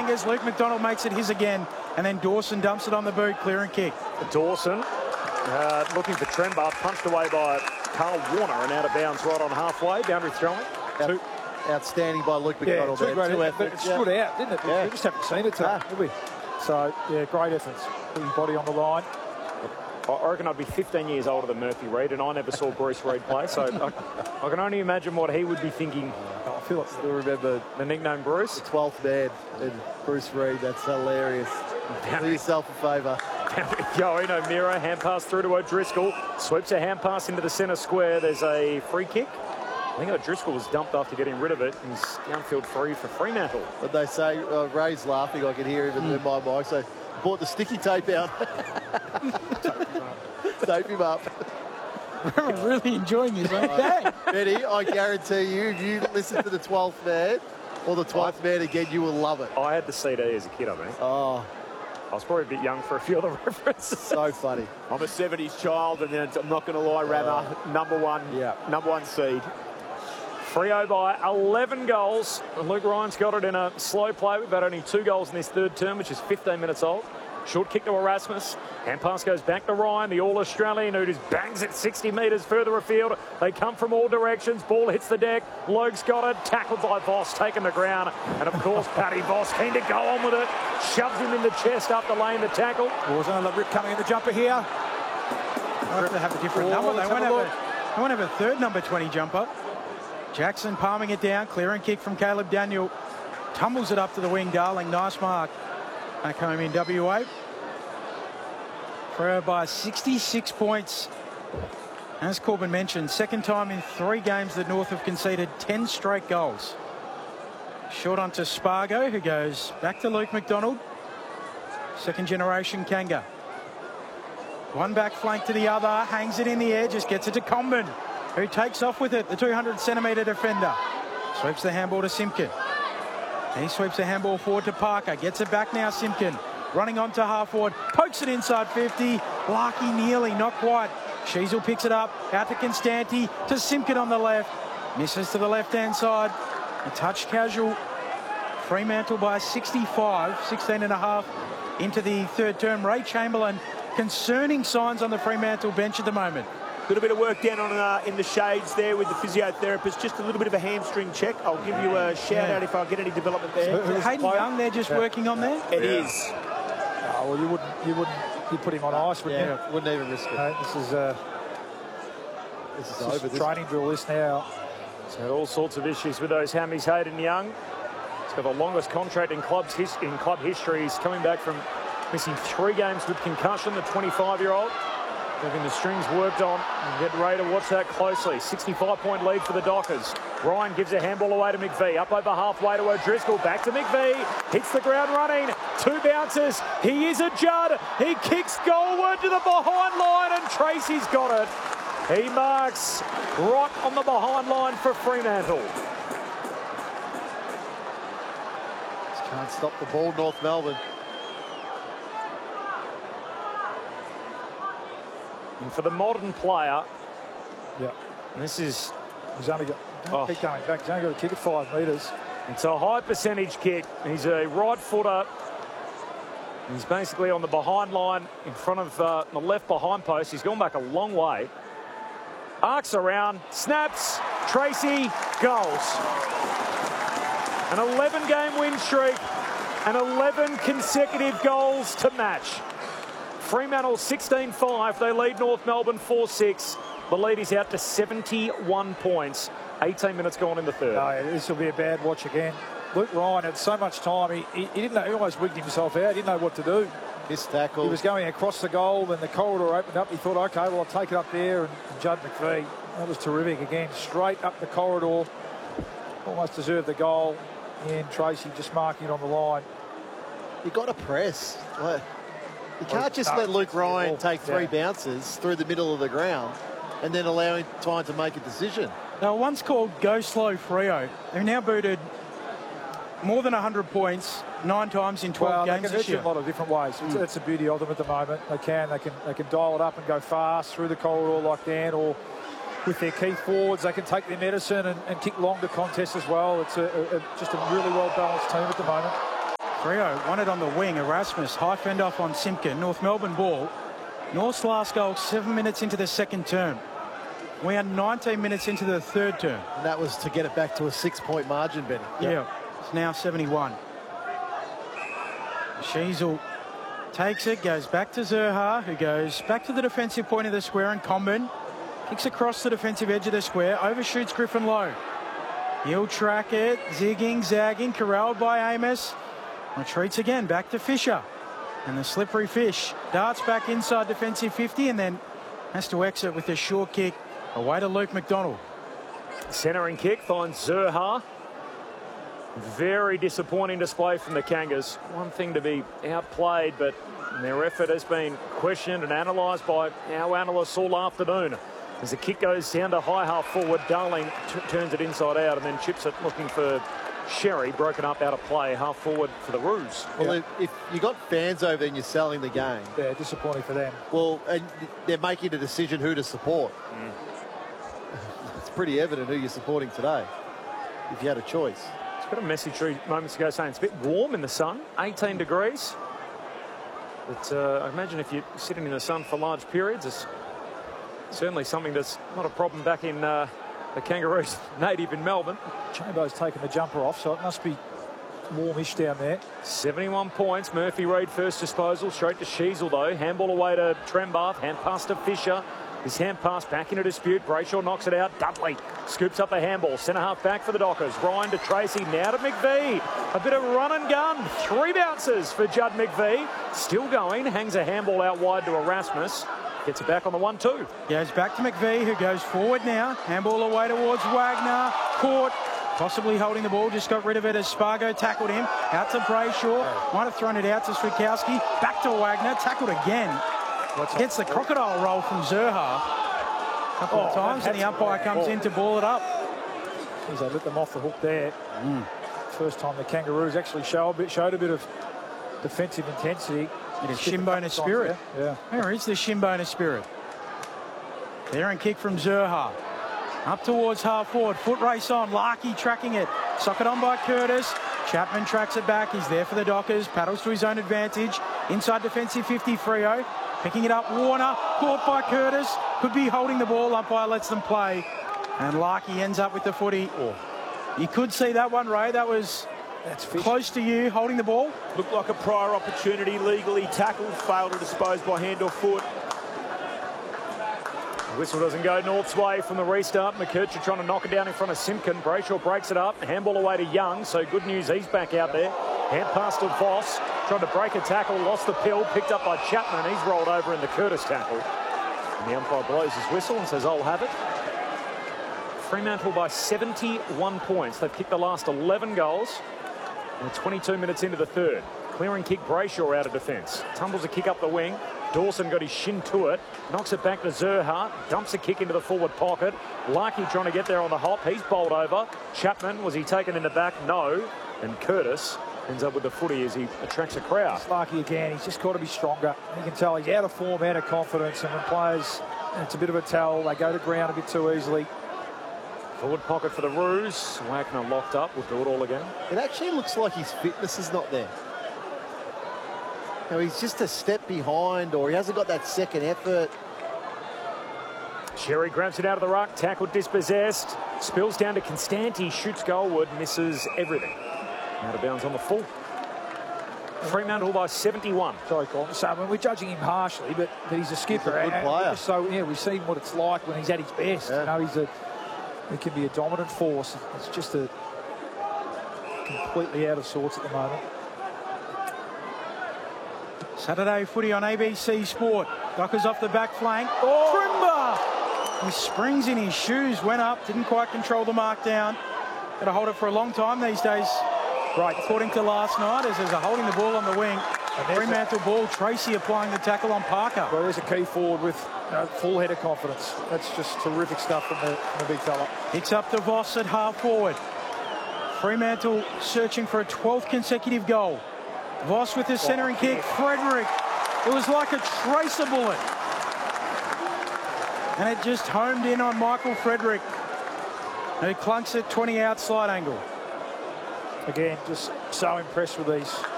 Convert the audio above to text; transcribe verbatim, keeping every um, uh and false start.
Tigers. Luke McDonald makes it his again. And then Dawson dumps it on the boot. Clear and kick. Dawson uh, looking for Tremba. Punched away by Carl Warner and out of bounds right on halfway. Boundary throwing. Two. Outstanding by Luke McDonald. Yeah, two great two efforts. It stood yeah. out, didn't it? Yeah. We just haven't seen it today, Ah. have we? So, yeah, great efforts. Put his body on the line. I reckon I'd be fifteen years older than Murphy Reid, and I never saw Bruce Reid play, so I, I can only imagine what he would be thinking. Oh, I feel like Still remember the nickname Bruce. the twelfth man and Bruce Reid. That's hilarious. Do yourself a favour. Going O'Meara, hand pass through to O'Driscoll. Sweeps a hand pass into the centre square. There's a free kick. I think O'Driscoll was dumped after getting rid of it. He's downfield free for Fremantle. But they say, uh, Ray's laughing, I can hear him in my mic, so brought the sticky tape out. Tape him up. I'm really enjoying this, aren't they? Benny, I guarantee you, if you listen to the twelfth man, or the twelfth man again, you will love it. I had the C D as a kid, I think. Oh, I was probably a bit young for a few of the references. so funny. I'm a seventies child, and then I'm not going to lie, Rammer, number one, Yeah. number one seed. Freo by eleven goals. And Luke Ryan's got it in a slow play. We've had only two goals in this third term, which is fifteen minutes old. Short kick to Erasmus. Hand pass goes back to Ryan, the All-Australian, who just bangs it sixty metres further afield. They come from all directions. Ball hits the deck. Logue's got it. Tackled by Voss, taken to ground. And, of course, Paddy Voss keen to go on with it. Shoves him in the chest up the lane, the tackle. Was another rip coming in the jumper here. They'll have to have a different Oh, number. They let's won't have have, a a, they won't have a third number twenty jumper. Jackson palming it down. Clear and kick from Caleb Daniel. Tumbles it up to the wing. Darling, nice mark. Back home in W A. Freo by sixty-six points. As Corbin mentioned, second time in three games that North have conceded ten straight goals. Short onto Spargo, who goes back to Luke McDonald. Second generation Kanga. One back flank to the other, hangs it in the air, just gets it to Comben, who takes off with it, the two hundred centimetre defender. Sweeps the handball to Simpkin. He sweeps the handball forward to Parker, gets it back now, Simpkin. Running on to half forward, pokes it inside fifty. Larky nearly, not quite. Sheasel picks it up, out to Constanti, to Simpkin on the left. Misses to the left-hand side. A touch casual. Fremantle by sixty-five, sixteen and a half into the third term. Ray Chamberlain, concerning signs on the Fremantle bench at the moment. A little bit of work down on uh, in the shades there with the physiotherapist. Just a little bit of a hamstring check. I'll give you a shout Yeah. out if I get any development there. So, Hayden Young, they're just Yeah. working on there. It Yeah. is. Oh, well, you wouldn't, you wouldn't, you put him on ice, wouldn't Yeah, you? wouldn't even risk it. No, this is uh, This is this over. is This training drill. This now. He's had all sorts of issues with those hammies, Hayden Young. He's got the longest contract in, club's his, in club history. He's coming back from missing three games with concussion, the twenty-five-year-old. Having the strings worked on. Get ready to watch that closely. sixty-five point lead for the Dockers. Ryan gives a handball away to McVee. Up over halfway to O'Driscoll. Back to McVee. Hits the ground running. Two bounces. He is a Judd. He kicks goalward to the behind line, and Tracy's got it. He marks right on the behind line for Fremantle. Just can't stop the ball, North Melbourne. And for the modern player, Yeah. and this is, He's only got. Oh. Keep going back. He's only got to kick it five metres. it's a high percentage kick. He's a right footer. He's basically on the behind line in front of uh, the left behind post. He's gone back a long way. Arcs around, snaps, Tracy, goals. An eleven game win streak and eleven consecutive goals to match. Fremantle sixteen five. They lead North Melbourne four six. The lead is out to seventy-one points. eighteen minutes gone in the third. Oh, yeah, this will be a bad watch again. Luke Ryan had so much time. He, he, he didn't know. He almost wigged himself out. He didn't know what to do. This tackle. He was going across the goal, then the corridor opened up. He thought, OK, well, I'll take it up there. And, and Judd McVee, that was terrific again. Straight up the corridor. Almost deserved the goal. And Tracy just marking it on the line. You got to press. Like, you Well, can't just no, let Luke Ryan well, take three yeah. bounces through the middle of the ground and then allow him time to make a decision. Now, once called Go Slow Freo, they've now booted more than one hundred points nine times in twelve Well, they games can this hurt you year. in a lot of different ways. Mm. That's the beauty of them at the moment. They can, they can, they can dial it up and go fast through the corridor like that, or with their key forwards, they can take their medicine and, and kick longer contests as well. It's a, a, a, just a really well balanced team at the moment. Freo won it on the wing. Erasmus, high fend off on Simpkin. North Melbourne ball. North's last goal seven minutes into the second term. We are nineteen minutes into the third term. And that was to get it back to a six-point margin, Benny. Yeah, yep. It's now seventy-one. Sheasel takes it, goes back to Zerha, who goes back to the defensive point of the square, and Comben kicks across the defensive edge of the square, overshoots Griffin Lowe. He'll track it, zigging, zagging, corralled by Amos. Retreats again, back to Fisher. And the slippery fish darts back inside defensive fifty and then has to exit with a short kick away to Luke McDonald. Centering kick finds Zerha. Very disappointing display from the Kangas. One thing to be outplayed, but their effort has been questioned and analysed by our analysts all afternoon. As the kick goes down to high half forward, Darling turns it inside out and then chips it looking for Sherry, broken up out of play, half forward for the Roos. Well, yeah. if, if you got fans over there and you're selling the game. Yeah, disappointing for them. Well, and they're making a decision who to support. Mm. It's pretty evident who you're supporting today, if you had a choice. Got a message three moments ago saying it's a bit warm in the sun, eighteen degrees. But uh, I imagine if you're sitting in the sun for large periods, it's certainly something that's not a problem back in uh, the Kangaroos native in Melbourne. Chambo's taken the jumper off, so it must be warmish down there. seventy-one points. Murphy Reid first disposal, straight to Sheasel though. Handball away to Trembath, hand pass to Fisher. His hand pass back into dispute. Brayshaw knocks it out. Dudley scoops up the handball. Centre half back for the Dockers. Ryan to Tracy. Now to McVee. A bit of run and gun. Three bounces for Judd McVee. Still going. Hangs a handball out wide to Erasmus. Gets it back on the one two. Goes back to McVee, who goes forward now. Handball away towards Wagner. Caught. Possibly holding the ball. Just got rid of it as Spargo tackled him. Out to Brayshaw. Might have thrown it out to Switkowski. Back to Wagner. Tackled again. Gets the crocodile roll from Zerha a couple oh, of times, and the umpire comes in to ball it up. As they let them off the hook there. Mm. First time the Kangaroos actually show a bit, showed a bit of defensive intensity. It is Shimbona spirit. Yeah. Where is the Shimbona spirit? There and kick from Zerha. Up towards half forward. Foot race on. Larkey tracking it. Socket on by Curtis. Chapman tracks it back. He's there for the Dockers. Paddles to his own advantage. Inside defensive fifty, Freo. Picking it up, Warner, caught by Curtis. Could be holding the ball, umpire lets them play. And Larkey ends up with the footy. Oh. You could see that one, Ray. That was That's close to you, holding the ball. Looked like a prior opportunity, legally tackled, failed to dispose by hand or foot. Whistle doesn't go North's way from the restart. McKercher trying to knock it down in front of Simpkin. Brayshaw breaks it up. Handball away to Young, so good news, he's back out there. Hand pass to Voss. Trying to break a tackle, lost the pill, picked up by Chapman, and he's rolled over in the Curtis tackle. And the umpire blows his whistle and says, I'll have it. Fremantle by seventy-one points. They've kicked the last eleven goals. And we're twenty-two minutes into the third. Clearing kick, Brayshaw out of defence. Tumbles a kick up the wing. Dawson got his shin to it. Knocks it back to Zerha. Dumps a kick into the forward pocket. Larkey trying to get there on the hop. He's bowled over. Chapman, was he taken in the back? No. And Curtis ends up with the footy as he attracts a crowd. It's Larkey again. He's just got to be stronger. You can tell he's out of form, out of confidence. And when players, it's a bit of a tell. They go to ground a bit too easily. Forward pocket for the Roos. Wagner locked up. We'll do it all again. It actually looks like his fitness is not there. You know, he's just a step behind, or he hasn't got that second effort. Sherry grabs it out of the ruck. Tackled, dispossessed. Spills down to Constanti. Shoots goalward. Misses everything. Out of bounds on the full. Fremantle by seventy-one. Sorry, Colin. So, I mean, we're judging him harshly, but, but he's a skipper. He's a good player. So, yeah, we've seen what it's like when he's at his best. Yeah. You know, he's a, he can be a dominant force. It's just a completely out of sorts at the moment. Saturday footy on A B C Sport. Dockers off the back flank. Oh, Trimber! His springs in his shoes went up, didn't quite control the mark down. Got to hold it for a long time these days. Right, according to last night, as there's a holding the ball on the wing. Fremantle ball, Tracy applying the tackle on Parker. Well, there's a key forward with you know, full head of confidence. That's just terrific stuff from the, from the big fella. Picks up to Voss at half forward. Fremantle searching for a twelfth consecutive goal. Voss with his centering oh, kick. Frederick. It was like a tracer bullet. And it just homed in on Michael Frederick, who clunks at twenty outside angle. Again, just so impressed with these